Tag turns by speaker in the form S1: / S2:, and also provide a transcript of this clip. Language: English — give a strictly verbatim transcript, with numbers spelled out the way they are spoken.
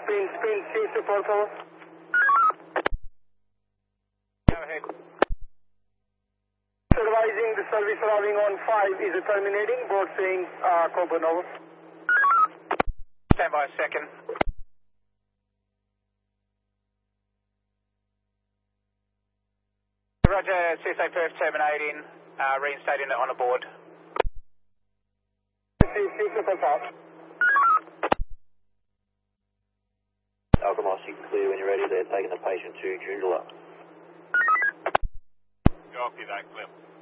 S1: Spin, spin, cease to four four.
S2: Go ahead.
S1: Supervising the service arriving on five is terminating, board saying uh, Coburn, over.
S2: Stand by a second. Roger, C S A Perth terminating, uh, reinstating it on a board.
S1: Cease to four four.
S3: Albemarle, you can clear when you're ready. They're taking the patient to Joondalup.
S2: Copy that, Clip.